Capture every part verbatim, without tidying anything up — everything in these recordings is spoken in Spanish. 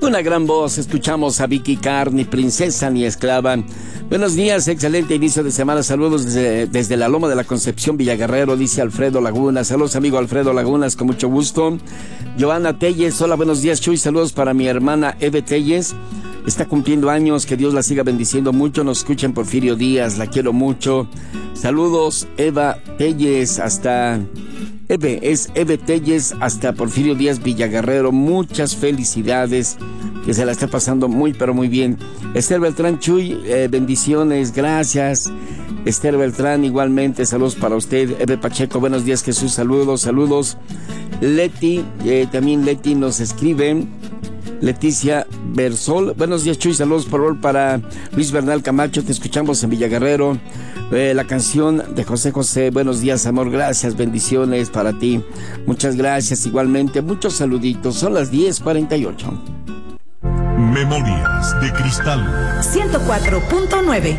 Una gran voz, escuchamos a Vicky Carr, ni princesa ni esclava. Buenos días, excelente inicio de semana, saludos desde, desde la Loma de la Concepción, Villaguerrero, dice Alfredo Lagunas. Saludos, amigo Alfredo Lagunas, con mucho gusto. Joana Telles, hola, buenos días, Chuy, saludos para mi hermana Eve Telles. Está cumpliendo años, que Dios la siga bendiciendo mucho. Nos escuchan Porfirio Díaz, la quiero mucho. Saludos, Eva Telles, hasta... Eve, es Eve Telles, hasta Porfirio Díaz, Villaguerrero. Muchas felicidades, que se la está pasando muy, pero muy bien. Esther Beltrán, Chuy, eh, bendiciones, gracias. Esther Beltrán, igualmente, saludos para usted. Eve Pacheco, buenos días, Jesús, saludos, saludos. Leti, eh, también Leti nos escribe. Leticia Bersol, buenos días, Chuy, saludos por favor para Luis Bernal Camacho, te escuchamos en Villaguerrero. Eh, la canción de José José, buenos días, amor, gracias, bendiciones para ti. Muchas gracias, igualmente, muchos saluditos. Son las diez cuarenta y ocho. Memorias de Cristal ciento cuatro punto nueve.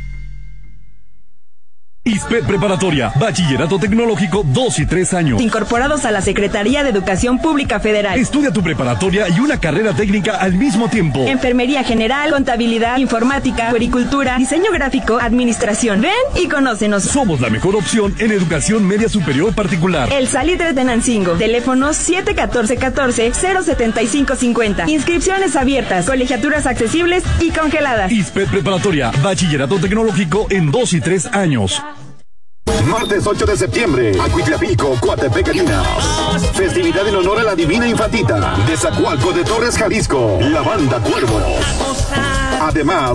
ISPED Preparatoria, Bachillerato Tecnológico dos y tres años. Incorporados a la Secretaría de Educación Pública Federal. Estudia tu preparatoria y una carrera técnica al mismo tiempo. Enfermería general, contabilidad, informática, puericultura, diseño gráfico, administración. Ven y conócenos. Somos la mejor opción en educación media superior particular. El Salitre de Nancingo. Teléfono siete uno cuatro uno cuatro cero siete cinco cinco cero. Inscripciones abiertas, colegiaturas accesibles y congeladas. ISPED Preparatoria, Bachillerato Tecnológico en dos y tres años. Martes ocho de septiembre, Acuitlapilco, Coatepec, Carinas. Festividad en honor a la Divina Infantita de Zacualco de Torres, Jalisco. La banda Cuervos. Además,